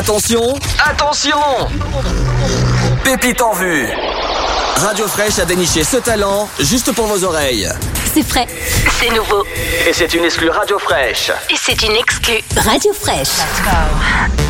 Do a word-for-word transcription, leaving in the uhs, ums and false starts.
Attention, attention! Pépite en vue. Radio Fraîche a déniché ce talent juste pour vos oreilles. C'est frais, c'est nouveau. Et c'est une exclue Radio Fraîche. Et c'est une exclue Radio Fraîche. Let's go.